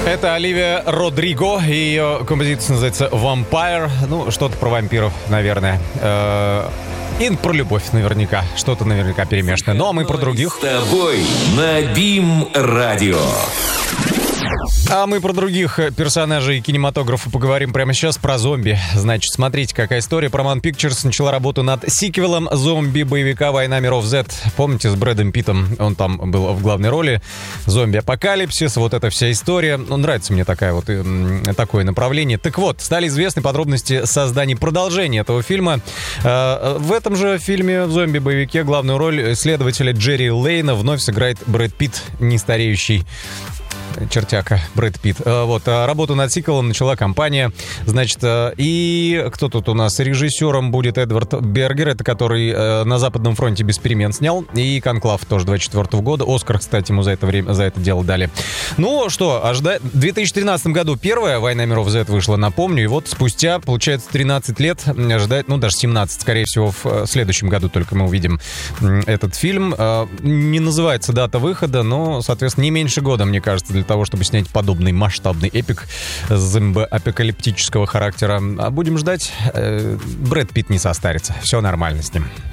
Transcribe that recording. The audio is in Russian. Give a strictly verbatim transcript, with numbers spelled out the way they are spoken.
Это Оливия Родриго, и ее композиция называется «Vampire». Ну, что-то про вампиров, наверное. И про любовь наверняка. Что-то наверняка перемешанное. Ну, а мы про других. С тобой на БИМ-радио. А мы про других персонажей кинематографа поговорим прямо сейчас, про зомби. Значит, смотрите, какая история. Paramount Pictures начала работу над сиквелом зомби-боевика «Война миров Z». Помните, с Брэдом Питтом? Он там был в главной роли. Зомби-апокалипсис, вот эта вся история. Ну, нравится мне такая вот, такое направление. Так вот, стали известны подробности создания продолжения этого фильма. В этом же фильме, в зомби-боевике, главную роль следователя Джерри Лейна вновь сыграет Брэд Питт, нестареющий чертяка Брэд Питт. Вот, работу над сиквелом начала компания. Значит, и кто тут у нас? Режиссером будет Эдвард Бергер, это который на Западном фронте без перемен снял. И «Конклав» тоже двадцать четвёртого года. Оскар, кстати, ему за это время, за это дело дали. Ну что, ожидать. В две тысячи тринадцатом году первая «Война миров Z» вышла, напомню. И вот спустя, получается, тринадцать лет ожидает, ну, даже семнадцать, скорее всего, в следующем году только мы увидим этот фильм. Не называется дата выхода, но, соответственно, не меньше года, мне кажется, для того, чтобы снять подобный масштабный эпик зомби-апокалиптического характера. А будем ждать. Брэд Питт не состарится. Все нормально с ним.